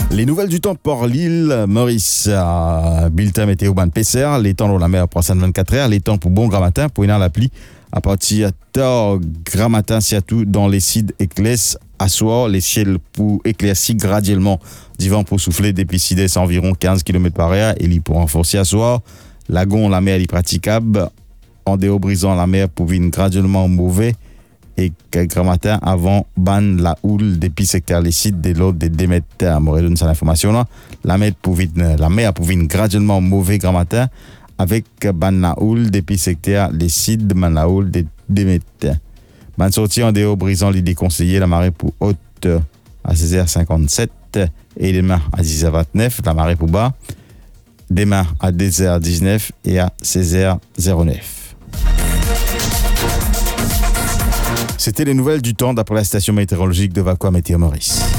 Les nouvelles du temps pour l'île Maurice. Bulletin météo ban PCR. Les temps dans la mer pour 24 heures. Les temps pour bon grand matin pour une heure la pluie. À partir de grand matin, surtout dans les sites éclairés. À soir, les ciels pour éclaircir graduellement. Du vent pour souffler depuis 6 environ 15 km par heure. Et il pour renforcer à soir. Lagon, la mer est praticable. En déo brisant la mer pour venir graduellement mauvais. Et grand matin avant ban la houle depuis secteur les sites de l'autre des 2 mètres. Je donne cette information là. La mer pour venir graduellement mauvais grand matin avec ban la houle depuis secteur les sites de ban la houle des 2 mètres. Ban sortie en déo brisant l'idée conseillée la marée pour haute à 16h57 et demain à 10h29 la marée pour bas demain à 2h19 et à 16h09. C'était les nouvelles du temps d'après la station météorologique de Vacoa Météo Maurice.